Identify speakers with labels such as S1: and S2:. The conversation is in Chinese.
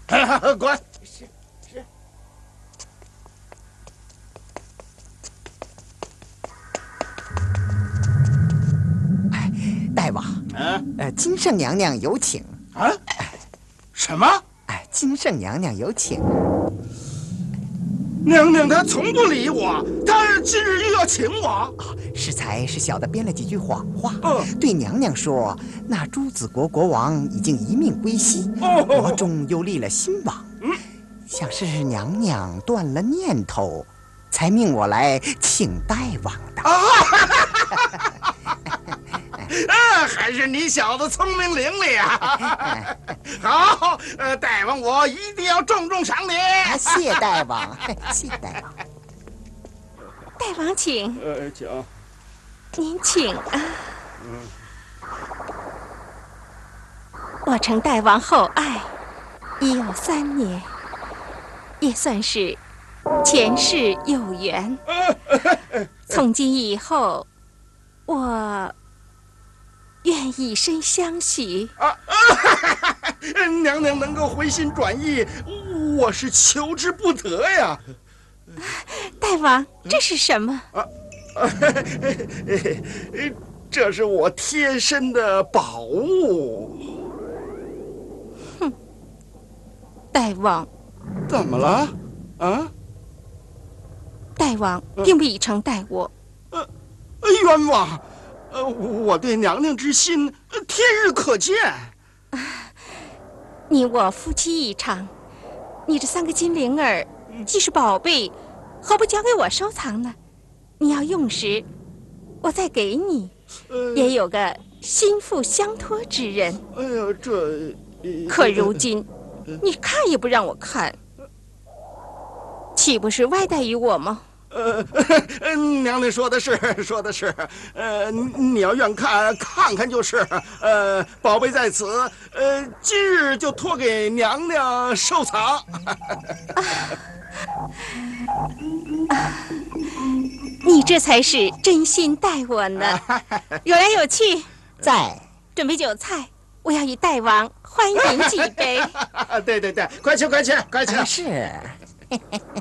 S1: 滚！是。
S2: 大王，金圣娘娘有请。
S1: 啊？什么？
S2: 金圣娘娘有请。
S1: 娘娘她从不理我，她今日又要请我。
S2: 适才是小的编了几句谎话，对娘娘说，那朱子国国王已经一命归西，国中又立了新王，想是娘娘断了念头，才命我来请大王的。
S1: 还是你小子聪明伶俐啊！好，大王我一定要重重赏你。
S2: 谢大王，谢大王。
S3: 大王请。
S1: 请。
S3: 您请啊。我承大王厚爱，已有3年，也算是前世有缘。从今以后，我愿以身相许。
S1: 娘娘能够回心转意，我是求之不得呀。
S3: 大王，这是什么？
S1: 这是我贴身的宝物。
S3: 哼，大王，
S1: 怎么了？啊？
S3: 大王并不以诚待我。
S1: 冤枉！我对娘娘之心，天日可见。
S3: 你我夫妻一场，你这3个金铃儿既是宝贝，何不交给我收藏呢？你要用时，我再给你，也有个心腹相托之人。
S1: 哎呀，这……
S3: 可如今，你看也不让我看，岂不是歪待于我吗？
S1: 娘娘说的是，你要愿看看就是。宝贝在此，今日就托给娘娘收藏。
S3: 你这才是真心待我呢。有来有去，
S2: 在
S3: 准备酒菜，我要与大王欢饮几杯。
S1: 对，快去！
S2: 是。